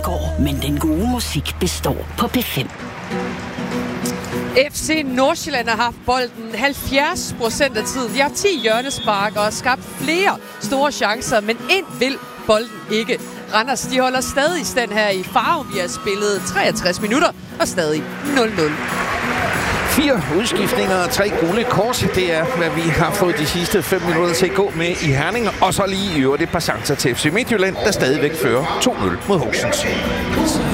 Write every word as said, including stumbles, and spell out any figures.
går, men den gode musik består på P fem. F C Nordsjælland har haft bolden halvfjerds procent af tiden. De har ti hjørnespark og har skabt flere store chancer, men ind vil bolden ikke. Randers, de holder stadig stand her i Farum. Vi har spillet treogtres minutter og stadig nul nul. Fire udskiftninger og tre gule kort. Det er, hvad vi har fået de sidste fem minutter til at gå med i Herning. Og så lige i øvrigt et par chancer til F C Midtjylland, der stadigvæk fører to nul mod Horsens.